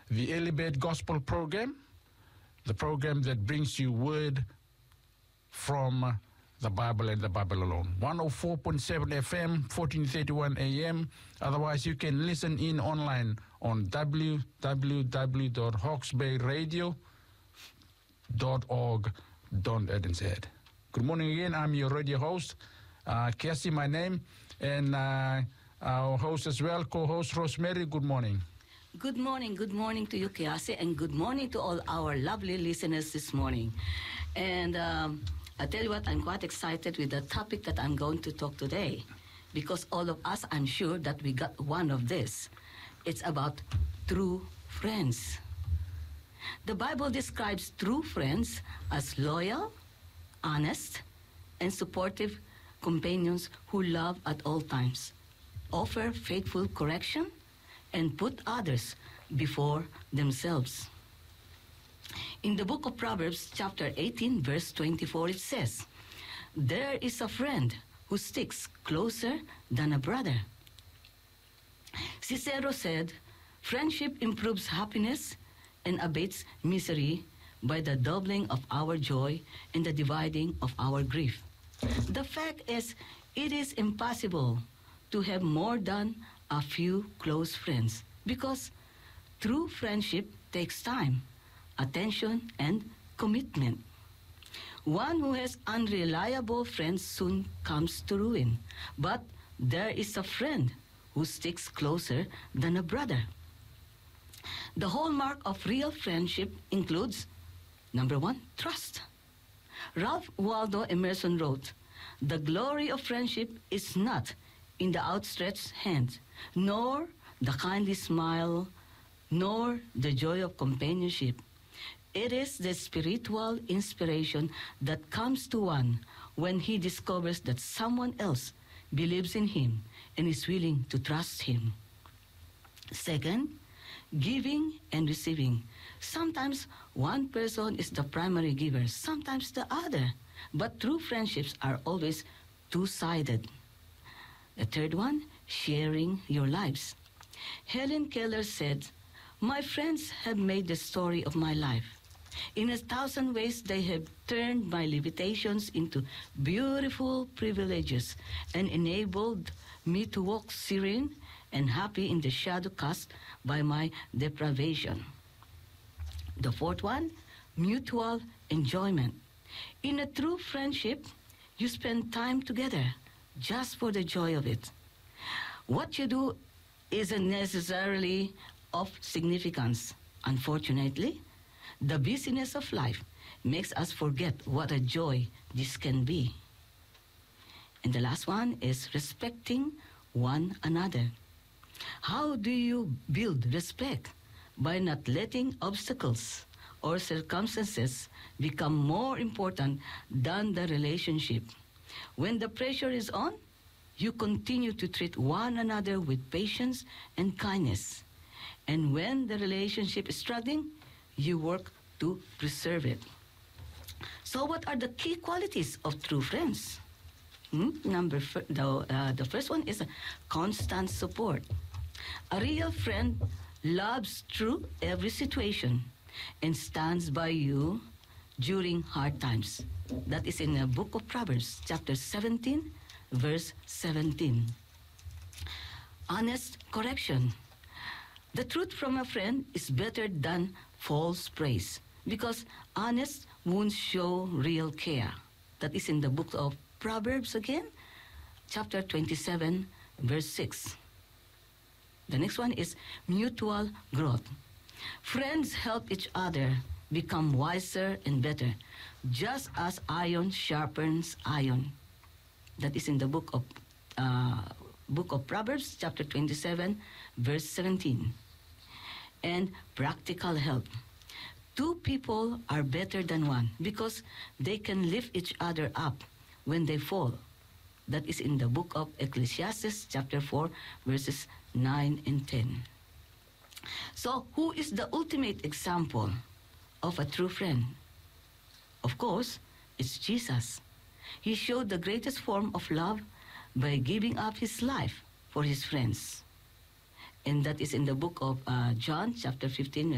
the Elevate Gospel Program, the program that brings you word from the Bible and the Bible alone. 104.7 FM, 1431 AM. Otherwise, you can listen in online on www.hawke's-bay-radio.org.nz. Good morning again. I'm your radio host, Cassie, my name, and our host as well, co-host Rosemary. Good morning. Good morning to you, Kiasi, and good morning to all our lovely listeners this morning. And I tell you what, I'm quite excited with the topic that I'm going to talk today, because all of us, I'm sure that we got one of this. It's about true friends. The Bible describes true friends as loyal, honest, and supportive companions who love at all times, offer faithful correction, and put others before themselves. In the book of Proverbs, chapter 18, verse 24, it says, "There is a friend who sticks closer than a brother." Cicero said, "Friendship improves happiness and abates misery by the doubling of our joy and the dividing of our grief." The fact is, it is impossible to have more than a few close friends, because true friendship takes time, attention, and commitment. One who has unreliable friends soon comes to ruin, but there is a friend who sticks closer than a brother. The hallmark of real friendship includes, number one, trust. Ralph Waldo Emerson wrote, "The glory of friendship is not in the outstretched hand, nor the kindly smile, nor the joy of companionship. It is the spiritual inspiration that comes to one when he discovers that someone else believes in him and is willing to trust him." Second, giving and receiving. Sometimes one person is the primary giver, sometimes the other, but true friendships are always two-sided. The third one, sharing your lives. Helen Keller said, "My friends have made the story of my life. In 1,000 ways, they have turned my limitations into beautiful privileges and enabled me to walk serene and happy in the shadow cast by my deprivation." The fourth one, mutual enjoyment. In a true friendship, you spend time together just for the joy of it. What you do isn't necessarily of significance. Unfortunately, the busyness of life makes us forget what a joy this can be. And the last one is respecting one another. How do you build respect? By not letting obstacles or circumstances become more important than the relationship. When the pressure is on, you continue to treat one another with patience and kindness. And when the relationship is struggling, you work to preserve it. So what are the key qualities of true friends? The first one is constant support. A real friend loves through every situation and stands by you during hard times. That is in the book of Proverbs, chapter 17, verse 17. Honest correction. The truth from a friend is better than false praise, because honest wounds show real care. That is in the book of Proverbs again, chapter 27, verse 6. The next one is mutual growth. Friends help each other become wiser and better, just as iron sharpens iron. That is in the book of Proverbs, chapter 27, verse 17. And practical help. Two people are better than one because they can lift each other up when they fall. That is in the book of Ecclesiastes, chapter 4, verses 9 and 10. So, who is the ultimate example of a true friend? Of course, it's Jesus. He showed the greatest form of love by giving up his life for his friends. And that is in the book of John, chapter 15,